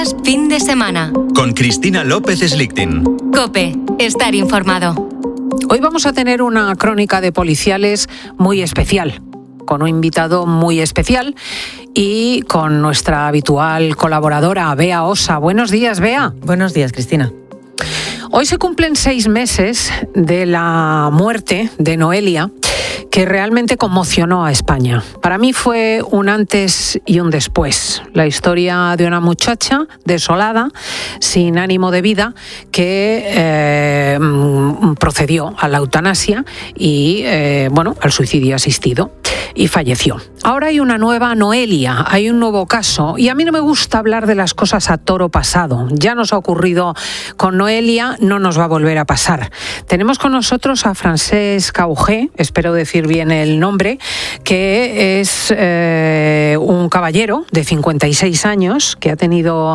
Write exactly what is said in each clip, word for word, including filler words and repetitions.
Escuchas Fin de Semana con Cristina López Slichting. COPE, estar informado. Hoy vamos a tener una crónica de policiales muy especial, con un invitado muy especial y con nuestra habitual colaboradora, Bea Osa. Buenos días, Bea. Buenos días, Cristina. Hoy se cumplen seis meses de la muerte de Noelia, que realmente conmocionó a España. Para mí fue un antes y un después. La historia de una muchacha desolada, sin ánimo de vida, que eh, procedió a la eutanasia y, eh, bueno, al suicidio asistido y falleció. Ahora hay una nueva Noelia, hay un nuevo caso y a mí no me gusta hablar de las cosas a toro pasado. Ya nos ha ocurrido con Noelia, no nos va a volver a pasar. Tenemos con nosotros a Francesc Augé, espero decir bien el nombre, que es eh, un caballero de cincuenta y seis años que ha tenido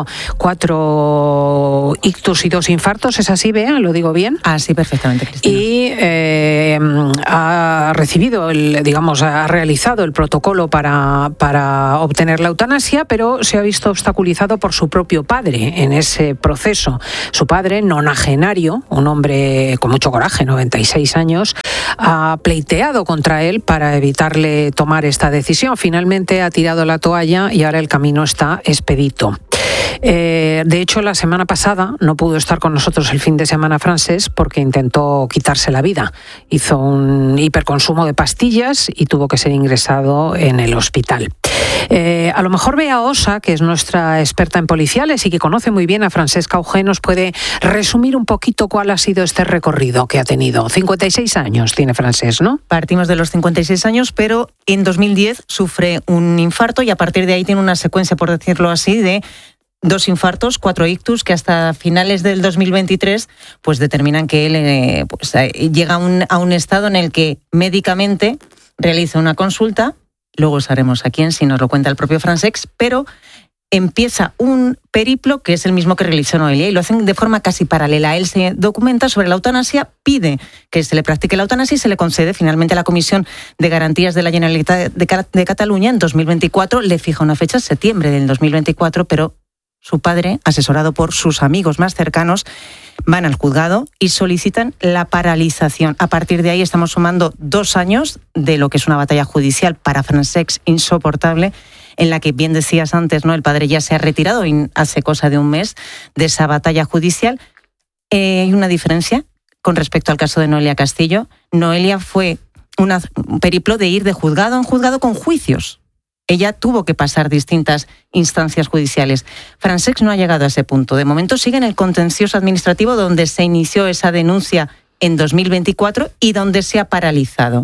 cuatro ictus y dos infartos. ¿Es así, Bea? ¿Lo digo bien? Ah, sí, perfectamente, Cristina. Y eh, ha recibido, el, digamos, ha realizado el protocolo para, para obtener la eutanasia, pero se ha visto obstaculizado por su propio padre en ese proceso. Su padre, nonagenario, un hombre con mucho coraje, noventa y seis años, ha pleiteado contra él para evitarle tomar esta decisión. Finalmente ha tirado la toalla y ahora el camino está expedito. Eh, de hecho, la semana pasada no pudo estar con nosotros el fin de semana Francesc porque intentó quitarse la vida. Hizo un hiperconsumo de pastillas y tuvo que ser ingresado en el hospital. Eh, a lo mejor Bea Osa, que es nuestra experta en policiales y que conoce muy bien a Francesc Augé, nos puede resumir un poquito cuál ha sido este recorrido que ha tenido. cincuenta y seis años tiene Francesc, ¿no? Partimos de los cincuenta y seis años, pero en dos mil diez sufre un infarto y a partir de ahí tiene una secuencia, por decirlo así, de dos infartos, cuatro ictus, que hasta finales del dos mil veintitrés pues determinan que él eh, pues, eh, llega a un, a un estado en el que médicamente realiza una consulta, luego sabremos a quién, si nos lo cuenta el propio Francesc, pero empieza un periplo que es el mismo que realizó Noelia y lo hacen de forma casi paralela. Él se documenta sobre la eutanasia, pide que se le practique la eutanasia y se le concede. Finalmente la Comisión de Garantías de la Generalitat de Cataluña en dos mil veinticuatro le fija una fecha, septiembre del dos mil veinticuatro, pero su padre, asesorado por sus amigos más cercanos, van al juzgado y solicitan la paralización. A partir de ahí estamos sumando dos años de lo que es una batalla judicial para Francesc insoportable, en la que, bien decías antes, ¿no? El padre ya se ha retirado y hace cosa de un mes de esa batalla judicial. Eh, hay una diferencia con respecto al caso de Noelia Castillo. Noelia fue una, un periplo de ir de juzgado en juzgado con juicios. Ella tuvo que pasar distintas instancias judiciales. Francesc no ha llegado a ese punto. De momento sigue en el contencioso administrativo donde se inició esa denuncia en dos mil veinticuatro y donde se ha paralizado.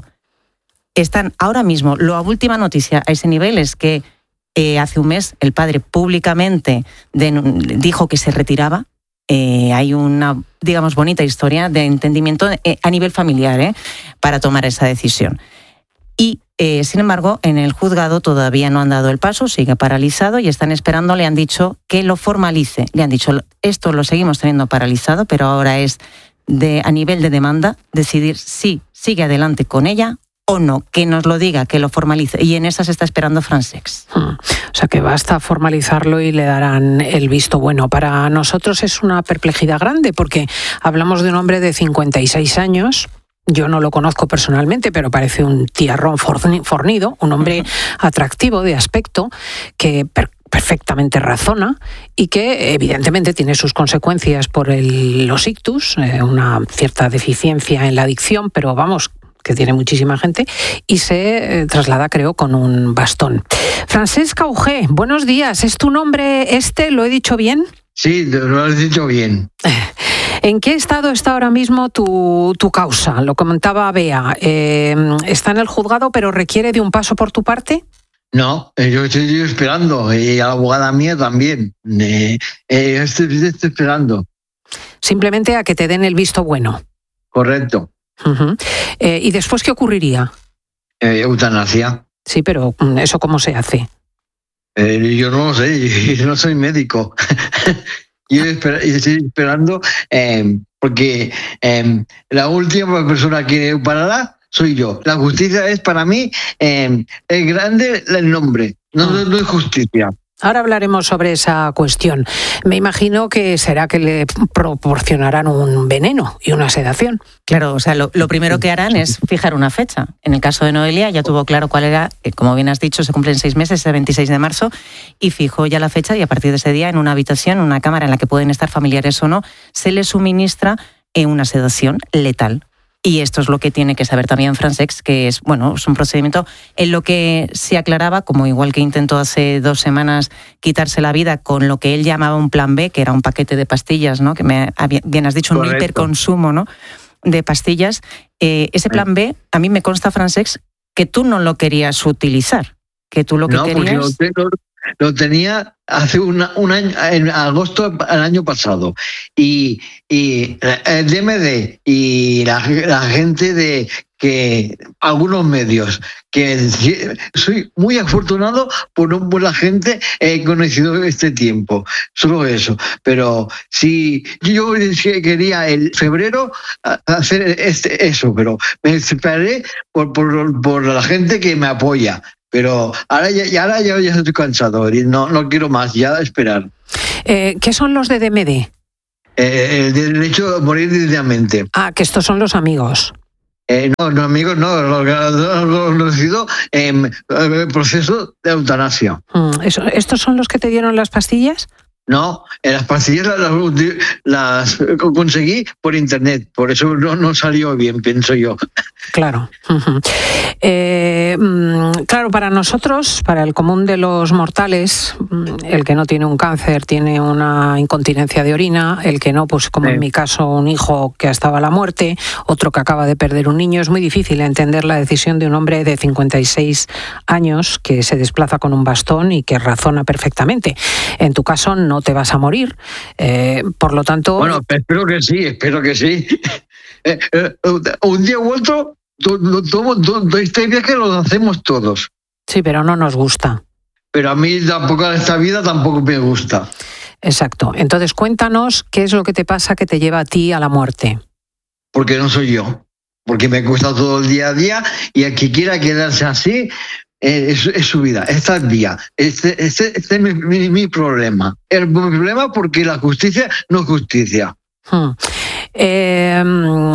Están ahora mismo, la última noticia a ese nivel es que eh, hace un mes el padre públicamente de, dijo que se retiraba. Eh, hay una, digamos, bonita historia de entendimiento eh, a nivel familiar eh, para tomar esa decisión. Y, eh, sin embargo, en el juzgado todavía no han dado el paso, sigue paralizado y están esperando, le han dicho que lo formalice. Le han dicho, esto lo seguimos teniendo paralizado, pero ahora es de a nivel de demanda decidir si sigue adelante con ella o no, que nos lo diga, que lo formalice. Y en esas está esperando Francesc. Hmm. O sea que basta formalizarlo y le darán el visto bueno. Para nosotros es una perplejidad grande porque hablamos de un hombre de cincuenta y seis años. Yo no lo conozco personalmente, pero parece un tiarrón fornido, un hombre atractivo de aspecto que per- perfectamente razona y que evidentemente tiene sus consecuencias por el, los ictus, eh, una cierta deficiencia en la adicción, pero vamos, que tiene muchísima gente, y se eh, traslada, creo, con un bastón. Francesc Augé, buenos días. ¿Es tu nombre este? ¿Lo he dicho bien? Sí, lo has dicho bien. ¿En qué estado está ahora mismo tu, tu causa? Lo comentaba Bea. Eh, ¿Está en el juzgado, pero requiere de un paso por tu parte? No, yo estoy esperando, y a la abogada mía también. Eh, eh, estoy, estoy esperando. Simplemente a que te den el visto bueno. Correcto. Uh-huh. Eh, ¿Y después qué ocurriría? Eh, eutanasia. Sí, pero ¿eso cómo se hace? Eh, yo no lo sé, yo no soy médico. Yo estoy esperando eh, porque eh, la última persona que parará soy yo. La justicia es para mí, eh, es grande el nombre, no, no, no es justicia. Ahora hablaremos sobre esa cuestión. Me imagino que será que le proporcionarán un veneno y una sedación. Claro, o sea, lo, lo primero que harán es fijar una fecha. En el caso de Noelia ya tuvo claro cuál era, como bien has dicho, se cumplen seis meses, el veintiséis de marzo, y fijó ya la fecha y a partir de ese día en una habitación, una cámara en la que pueden estar familiares o no, se le suministra una sedación letal. Y esto es lo que tiene que saber también Francesc, que es, bueno, es un procedimiento en lo que se aclaraba, como igual que intentó hace dos semanas quitarse la vida con lo que él llamaba un plan B, que era un paquete de pastillas, ¿no? Que me, bien has dicho, Correcto. Un hiperconsumo, ¿no? De pastillas. Eh, ese plan B, a mí me consta, Francesc, que tú no lo querías utilizar, que tú lo que no, querías... Porque lo, lo tenía hace una, un año, en agosto del año pasado, y, y el D M D y la, la gente de que algunos medios, que soy muy afortunado por, por la gente que he conocido este tiempo, solo eso. Pero si yo quería el febrero hacer este, eso, pero me esperé por, por, por la gente que me apoya. Pero ahora ya, ahora ya, ya estoy cansado y no, no quiero más, ya esperar. Eh, ¿Qué son los de D M D? Eh, el derecho a morir dignamente. Ah, que estos son los amigos. Eh, no, los amigos no, los he conocido en el proceso de eutanasia. Mm, eso, ¿estos son los que te dieron las pastillas? No, las pastillas las, las, las conseguí por internet, por eso no, no salió bien, pienso yo. Claro. Uh-huh. Eh, claro, para nosotros, para el común de los mortales, el que no tiene un cáncer tiene una incontinencia de orina, el que no, pues como sí. En mi caso, un hijo que estaba a la muerte, otro que acaba de perder un niño, es muy difícil entender la decisión de un hombre de cincuenta y seis años que se desplaza con un bastón y que razona perfectamente. En tu caso, no te vas a morir. Eh, por lo tanto... Bueno, espero que sí, espero que sí. Eh, eh, un día u otro, todo, todo, todo este viaje lo hacemos todos. Sí, pero no nos gusta. Pero a mí tampoco esta vida tampoco me gusta. Exacto. Entonces cuéntanos qué es lo que te pasa que te lleva a ti a la muerte. Porque no soy yo. Porque me cuesta todo el día a día y el que quiera quedarse así eh, es, es su vida. Esta es mía. Este, este, este es mi, mi, mi problema. El mi problema porque la justicia no es justicia. Hmm. Eh,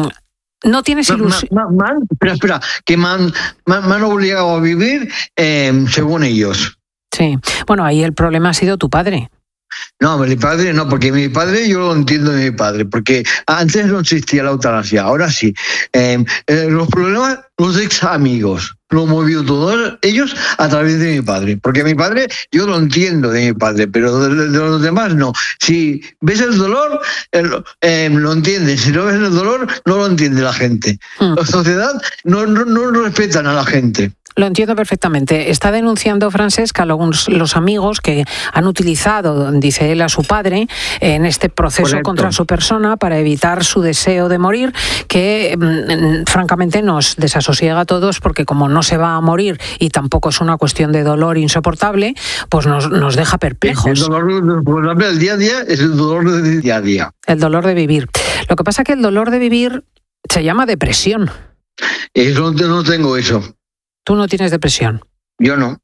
no tienes ilusión. Man, man, man, espera, espera, que me han, man, man obligado a vivir eh, según ellos. Sí, bueno, ahí el problema ha sido tu padre. No, mi padre no, porque mi padre yo lo entiendo de mi padre, porque antes no existía la eutanasia, ahora sí. Eh, eh, los problemas, los ex amigos, lo han movido todos ellos a través de mi padre, porque mi padre yo lo entiendo de mi padre, pero de, de los demás no. Si ves el dolor, el, eh, lo entiendes, si no ves el dolor, no lo entiende la gente. Mm. La sociedad no, no, no respetan a la gente. Lo entiendo perfectamente. Está denunciando Francesc a los, los amigos que han utilizado, dice él, a su padre en este proceso Correcto. Contra su persona para evitar su deseo de morir, que mmm, francamente nos desasosiega a todos porque como no se va a morir y tampoco es una cuestión de dolor insoportable, pues nos, nos deja perplejos. El dolor del día a día es el dolor del día a día. El dolor de vivir. Lo que pasa es que el dolor de vivir se llama depresión. Eso no tengo eso. ¿Tú no tienes depresión? Yo no.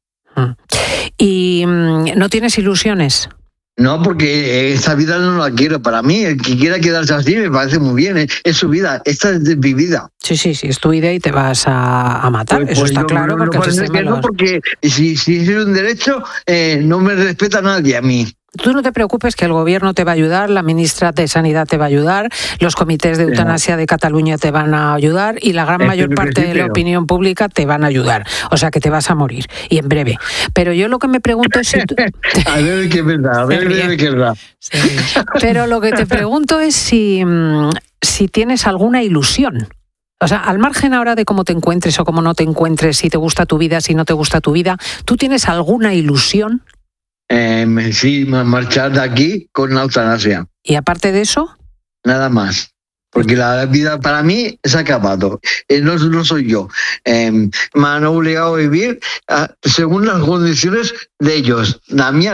¿Y no tienes ilusiones? No, porque esta vida no la quiero para mí. El que quiera quedarse así me parece muy bien. Es, es su vida. Esta es mi vida. Sí, sí, sí. Es tu vida y te vas a, a matar. Pues, Eso pues está yo, claro. No, porque, no, que no, porque si, si es un derecho, eh, no me respeta nadie a mí. Tú no te preocupes que el gobierno te va a ayudar, la ministra de Sanidad te va a ayudar, los comités de eutanasia de Cataluña te van a ayudar y la gran es mayor parte de la opinión pública te van a ayudar. O sea que te vas a morir y en breve. Pero yo lo que me pregunto es si tú... A ver qué es verdad, a ver qué es verdad. Sí. Pero lo que te pregunto es si, si tienes alguna ilusión. O sea, al margen ahora de cómo te encuentres o cómo no te encuentres, si te gusta tu vida, si no te gusta tu vida, ¿tú tienes alguna ilusión? Eh, sí, marchar de aquí con la eutanasia. ¿Y aparte de eso? Nada más. Porque la vida para mí se ha acabado. Eh, no, no soy yo. Eh, me han obligado a vivir uh, según las condiciones de ellos. La mía no.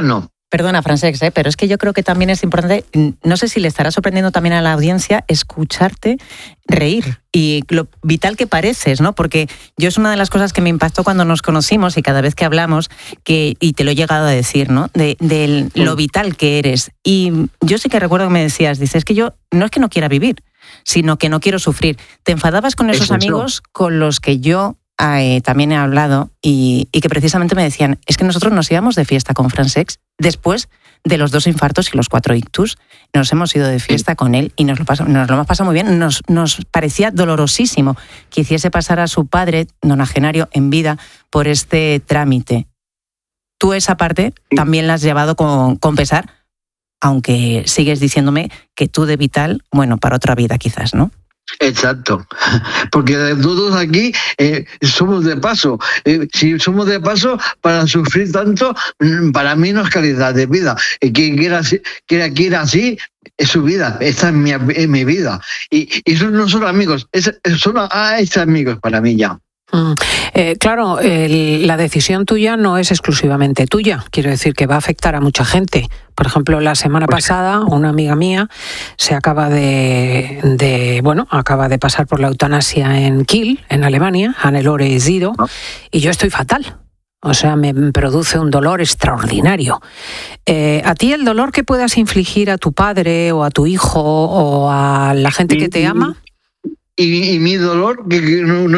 Perdona, Francesc, ¿eh? pero es que yo creo que también es importante, no sé si le estará sorprendiendo también a la audiencia, escucharte reír y lo vital que pareces, ¿no? Porque yo es una de las cosas que me impactó cuando nos conocimos y cada vez que hablamos, que y te lo he llegado a decir, ¿no? De, de lo vital que eres. Y yo sí que recuerdo que me decías, dices, es que yo no es que no quiera vivir, sino que no quiero sufrir. Te enfadabas con esos amigos con los que yo Eh, también he hablado y, y que precisamente me decían, es que nosotros nos íbamos de fiesta con Francesc después de los dos infartos y los cuatro ictus, nos hemos ido de fiesta con él y nos lo, paso, nos lo hemos pasado muy bien, nos, nos parecía dolorosísimo que hiciese pasar a su padre nonagenario en vida por este trámite. Tú esa parte también la has llevado con, con pesar, aunque sigues diciéndome que tú de vital, bueno, para otra vida quizás, ¿no? Exacto, porque todos aquí eh, somos de paso. Eh, si somos de paso, para sufrir tanto, para mí no es calidad de vida. Eh, quien quiera, quiera, quiera así, es su vida, esta es mi, es mi vida. Y, y son, no son amigos, es, son ah, es amigos para mí ya. Mm. Eh, claro, el, la decisión tuya no es exclusivamente tuya. Quiero decir que va a afectar a mucha gente. Por ejemplo, la semana pasada una amiga mía se acaba de, de bueno, acaba de pasar por la eutanasia en Kiel, en Alemania, Hannelore Sido, y yo estoy fatal. O sea, me produce un dolor extraordinario. Eh, ¿A ti el dolor que puedas infligir a tu padre o a tu hijo o a la gente que te ama? Y, y mi dolor, que no, no